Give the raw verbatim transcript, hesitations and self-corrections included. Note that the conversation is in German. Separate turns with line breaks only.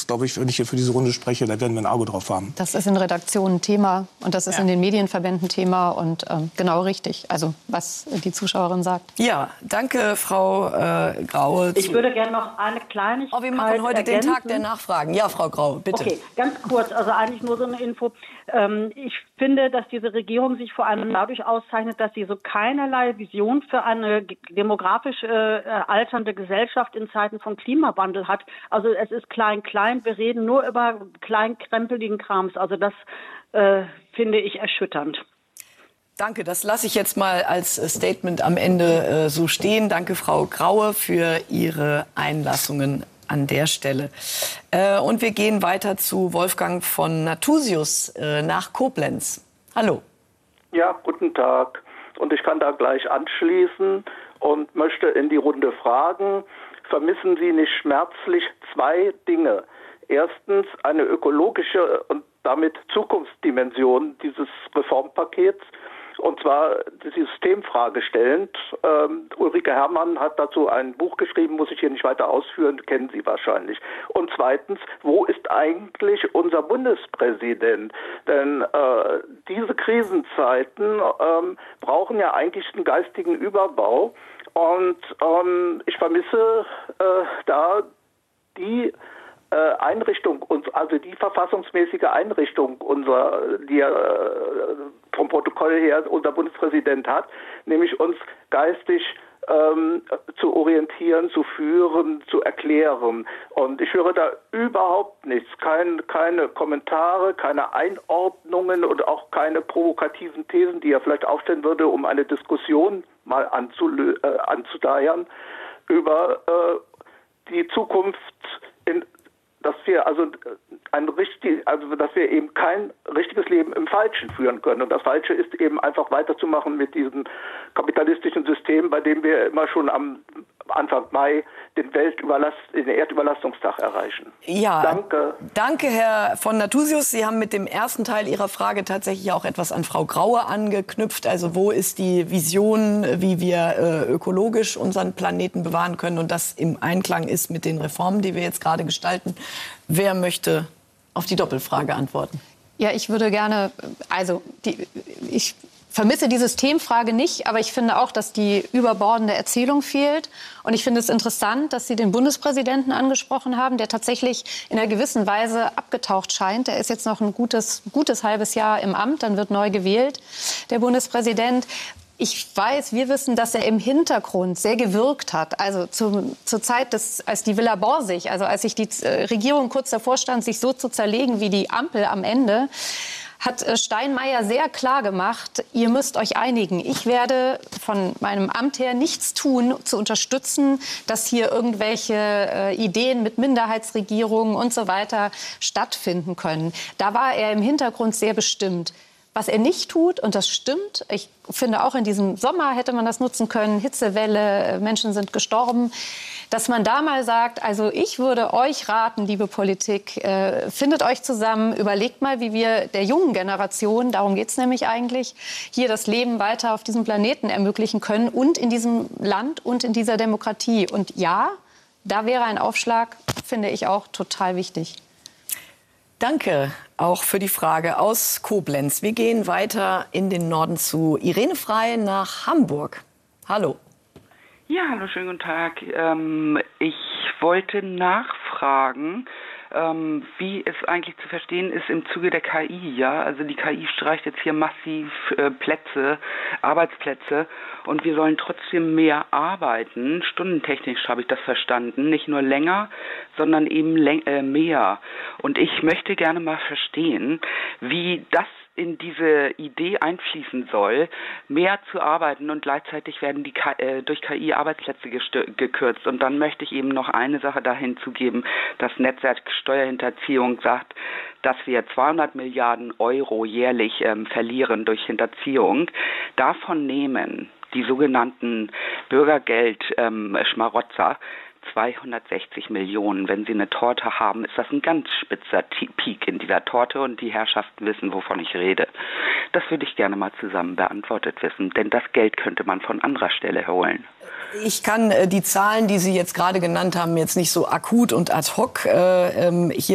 glaube ich, wenn ich hier für diese Runde spreche, da werden wir ein Auge drauf haben.
Das ist in Redaktionen Thema und das ist ja. in den Medienverbänden Thema und ähm, genau richtig, also was die Zuschauerin sagt.
Ja, danke, Frau äh, Graue.
Ich würde gerne noch eine Kleinigkeit
Oh, wir machen heute
ergänzen.
den Tag der Nachfragen. Ja, Frau Graue, bitte.
Okay, ganz kurz, also eigentlich nur so eine Info. Ähm, ich finde, dass diese Regierung sich vor allem dadurch auszeichnet, dass sie so keinerlei Vision für eine demografisch äh, alternde Gesellschaft in Zeiten von Klimawandel hat. Also es ist klein, klein. Wir reden nur über kleinkrempeligen Krams. Also das äh, finde ich erschütternd.
Danke, das lasse ich jetzt mal als Statement am Ende äh, so stehen. Danke, Frau Graue, für Ihre Einlassungen an der Stelle. Äh, und wir gehen weiter zu Wolfgang von Nathusius äh, nach Koblenz. Hallo.
Ja, guten Tag. Und ich kann da gleich anschließen und möchte in die Runde fragen, vermissen Sie nicht schmerzlich zwei Dinge? Erstens eine ökologische und damit Zukunftsdimension dieses Reformpakets. Und zwar die Systemfrage stellend. Ähm, Ulrike Herrmann hat dazu ein Buch geschrieben, muss ich hier nicht weiter ausführen, kennen Sie wahrscheinlich. Und zweitens, wo ist eigentlich unser Bundespräsident? Denn äh, diese Krisenzeiten ähm, brauchen ja eigentlich einen geistigen Überbau. Und ähm, ich vermisse äh, da die Einrichtung, also die verfassungsmäßige Einrichtung, unser, die äh, vom Protokoll her unser Bundespräsident hat, nämlich uns geistig ähm, zu orientieren, zu führen, zu erklären. Und ich höre da überhaupt nichts, kein, keine Kommentare, keine Einordnungen und auch keine provokativen Thesen, die er vielleicht aufstellen würde, um eine Diskussion mal anzulö- äh, anzudeiern über äh, die Zukunft in dass wir also ein richtig, also dass wir eben kein richtiges Leben im Falschen führen können. Und das Falsche ist eben einfach weiterzumachen mit diesem kapitalistischen System, bei dem wir immer schon am Anfang Mai den Weltüberlast, den Erdüberlastungstag erreichen.
Ja,
danke.
Danke, Herr von Nathusius. Sie haben mit dem ersten Teil Ihrer Frage tatsächlich auch etwas an Frau Graue angeknüpft. Also wo ist die Vision, wie wir äh, ökologisch unseren Planeten bewahren können und das im Einklang ist mit den Reformen, die wir jetzt gerade gestalten? Wer möchte auf die Doppelfrage antworten?
Ja, ich würde gerne, also die, ich vermisse die Systemfrage nicht, aber ich finde auch, dass die überbordende Erzählung fehlt. Und ich finde es interessant, dass Sie den Bundespräsidenten angesprochen haben, der tatsächlich in einer gewissen Weise abgetaucht scheint. Er ist jetzt noch ein gutes, gutes halbes Jahr im Amt, dann wird neu gewählt, der Bundespräsident. Ich weiß, wir wissen, dass er im Hintergrund sehr gewirkt hat. Also zum, zur Zeit, des, als die Villa Borsig, also als sich die äh, Regierung kurz davor stand, sich so zu zerlegen wie die Ampel am Ende, hat äh, Steinmeier sehr klar gemacht, ihr müsst euch einigen. Ich werde von meinem Amt her nichts tun, zu unterstützen, dass hier irgendwelche äh, Ideen mit Minderheitsregierungen und so weiter stattfinden können. Da war er im Hintergrund sehr bestimmt. Was er nicht tut, und das stimmt, ich finde auch in diesem Sommer hätte man das nutzen können, Hitzewelle, Menschen sind gestorben, dass man da mal sagt, also ich würde euch raten, liebe Politik, äh, findet euch zusammen, überlegt mal, wie wir der jungen Generation, darum geht es nämlich eigentlich, hier das Leben weiter auf diesem Planeten ermöglichen können und in diesem Land und in dieser Demokratie. Und ja, da wäre ein Aufschlag, finde ich auch total wichtig.
Danke auch für die Frage aus Koblenz. Wir gehen weiter in den Norden zu Irene Frey nach Hamburg. Hallo.
Ja, hallo, schönen guten Tag. Ähm, ich wollte nachfragen, ähm, wie es eigentlich zu verstehen ist im Zuge der K I. Ja, also die K I streicht jetzt hier massiv äh, Plätze, Arbeitsplätze, und wir sollen trotzdem mehr arbeiten. Stundentechnisch habe ich das verstanden, nicht nur länger, sondern eben läng- äh, mehr. Und ich möchte gerne mal verstehen, wie das in diese Idee einfließen soll, mehr zu arbeiten, und gleichzeitig werden die K- äh, durch K I Arbeitsplätze gestö- gekürzt. Und dann möchte ich eben noch eine Sache da hinzugeben. Das Netzwerk Steuerhinterziehung sagt, dass wir zweihundert Milliarden Euro jährlich ähm, verlieren durch Hinterziehung. Davon nehmen die sogenannten Bürgergeld-Schmarotzer ähm, zweihundertsechzig Millionen. Wenn Sie eine Torte haben, ist das ein ganz spitzer Peak in dieser Torte, und die Herrschaften wissen, wovon ich rede. Das würde ich gerne mal zusammen beantwortet wissen, denn das Geld könnte man von anderer Stelle holen.
Ich kann äh, die Zahlen, die Sie jetzt gerade genannt haben, jetzt nicht so akut und ad hoc äh, ähm, hier